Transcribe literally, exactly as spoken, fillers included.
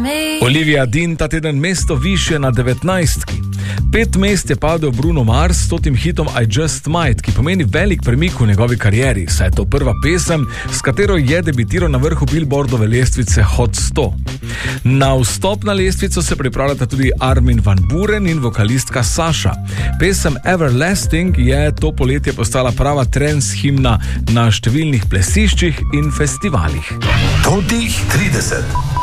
Olivia Dean ta teden mesto višje na devetnajstki. Pet mest je padel Bruno Mars s totim hitom I Just Might, ki pomeni velik premik v njegovi karieri, saj je to prva pesem, s katero je debitiral na vrhu Billboardove lestvice Hot sto. Na vstop na lestvico se pripravljata tudi Armin van Buuren in vokalistka Saša. Pesem Everlasting je to poletje postala prava trance himna na številnih plesiščih in festivalih. Totih trideset.